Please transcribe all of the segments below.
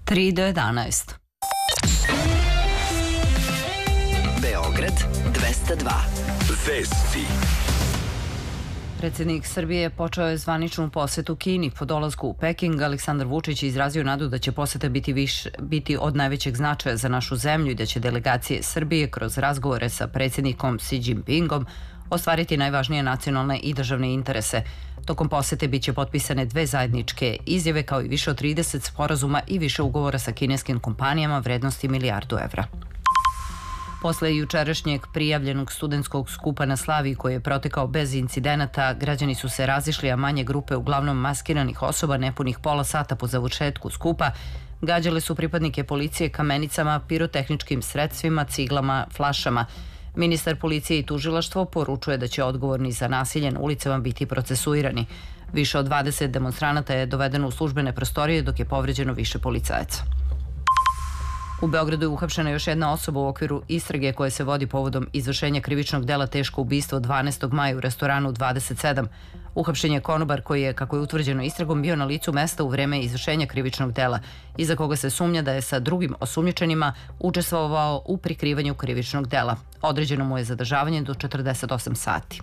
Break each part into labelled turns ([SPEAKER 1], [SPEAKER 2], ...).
[SPEAKER 1] 3 do 11.
[SPEAKER 2] Beograd 202. Vesti.
[SPEAKER 1] Predsjednik Srbije počeo je zvaničnu posetu Kini. Po dolasku u Peking, Aleksandar Vučić je izrazio nadu da će poseta biti od najvećeg značaja za našu zemlju i da će delegacije Srbije kroz razgovore sa predsjednikom Xi Jinpingom ostvariti najvažnije nacionalne i državne interese. Tokom posete biće potpisane 2 zajedničke izjave kao i više od 30 sporazuma i više ugovora sa kineskim kompanijama vrednosti €1.000.000. Posle jučerašnjeg prijavljenog studentskog skupa na Slaviji koji je protekao bez incidenata, građani su se razišli, a manje grupe, uglavnom maskiranih osoba, nepunih pola sata po završetku skupa, gađale su pripadnike policije kamenicama, pirotehničkim sredstvima, ciglama, flašama. Ministar policije i tužilaštvo poručuje da će odgovorni za nasilje na ulicama biti procesuirani. Više od 20 demonstranata je dovedeno u službene prostorije, dok je povređeno više policajaca. U Beogradu je uhapšena još jedna osoba u okviru istrage koja se vodi povodom izvršenja krivičnog dela teško ubistvo 12. maja u restoranu 27. Uhapšen je konobar koji je, kako je utvrđeno istragom, bio na licu mesta u vreme izvršenja krivičnog dela, iza koga se sumnja da je sa drugim osumnjičenima učestvovao u prikrivanju krivičnog dela. Određeno mu je zadržavanje do 48 sati.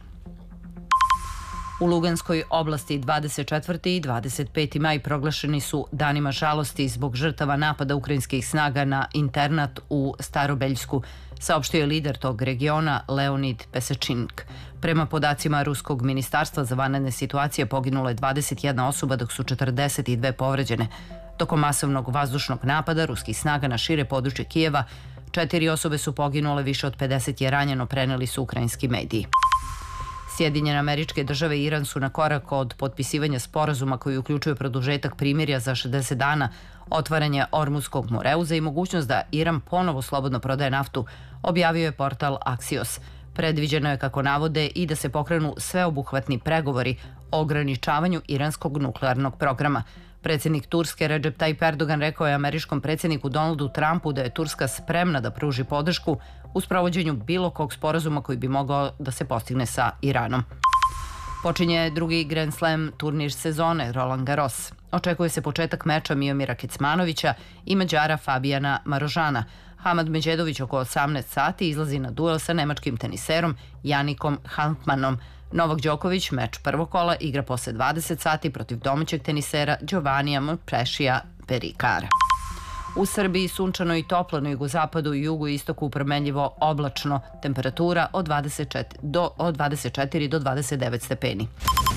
[SPEAKER 1] U Luganskoj oblasti 24. i 25. maj proglašeni su danima žalosti zbog žrtava napada ukrajinskih snaga na internat u Starobeljsku, saopštio je lider tog regiona Leonid Pesečink. Prema podacima Ruskog ministarstva za vanredne situacije poginulo je 21 osoba, dok su 42 povređene. Tokom masovnog vazdušnog napada ruskih snaga na šire područje Kijeva, 4 osobe su poginule, više od 50 je ranjeno, preneli su ukrajinski mediji. Sjedinjene Američke Države i Iran su na korak od potpisivanja sporazuma koji uključuje produžetak primirja za 60 dana, otvaranje Ormuzskog moreuza i mogućnost da Iran ponovo slobodno prodaje naftu, objavio je portal Axios. Predviđeno je, kako navode, i da se pokrenu sveobuhvatni pregovori o ograničavanju iranskog nuklearnog programa. Predsjednik Turske Recep Tayyip Erdogan rekao je američkom predsjedniku Donaldu Trumpu da je Turska spremna da pruži podršku u sprovođenju bilo kog sporazuma koji bi mogao da se postigne sa Iranom. Počinje drugi Grand Slam turnir sezone Roland Garros. Očekuje se početak meča Miomira Kecmanovića i Mađara Fabijana Marožana. Hamad Međedović oko 18 sati izlazi na duel sa nemačkim teniserom Janikom Hanfmanom. Novak Đoković meč prvog kola igra posle 20 sati protiv domaćeg tenisera Giovannija Prešija Perikara. U Srbiji sunčano i toplo, na jugozapadu i jugoistoku promenljivo oblačno, temperatura od 24 do 29 stepeni.